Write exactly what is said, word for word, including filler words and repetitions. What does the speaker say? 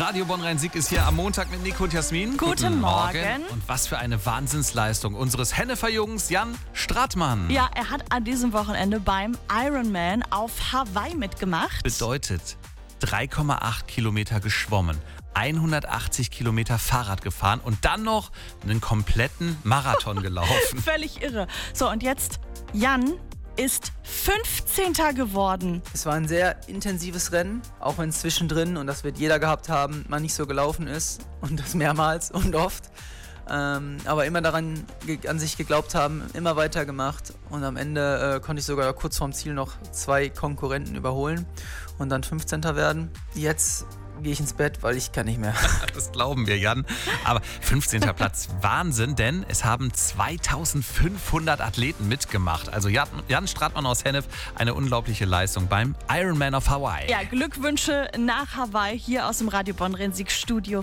Radio Bonn-Rhein-Sieg ist hier am Montag mit Nico und Jasmin. Guten, Guten Morgen. Morgen. Und was für eine Wahnsinnsleistung unseres Hennefer-Jungs Jan Stratmann. Ja, er hat an diesem Wochenende beim Ironman auf Hawaii mitgemacht. Bedeutet drei Komma acht Kilometer geschwommen, hundertachtzig Kilometer Fahrrad gefahren und dann noch einen kompletten Marathon gelaufen. Völlig irre. So, und jetzt Jan ist fünfzehnter geworden. Es war ein sehr intensives Rennen, auch wenn es zwischendrin, und das wird jeder gehabt haben, mal nicht so gelaufen ist und das mehrmals und oft. Ähm, aber immer daran an sich geglaubt haben, immer weitergemacht und am Ende äh, konnte ich sogar kurz vorm Ziel noch zwei Konkurrenten überholen und dann fünfzehnter werden. Jetzt gehe ich ins Bett, weil ich kann nicht mehr. Das glauben wir, Jan. Aber fünfzehnter Platz, Wahnsinn, denn es haben zweitausendfünfhundert Athleten mitgemacht. Also Jan, Jan Stratmann aus Hennef, eine unglaubliche Leistung beim Ironman auf Hawaii. Ja, Glückwünsche nach Hawaii hier aus dem Radio Bonn-Rhein-Sieg Studio.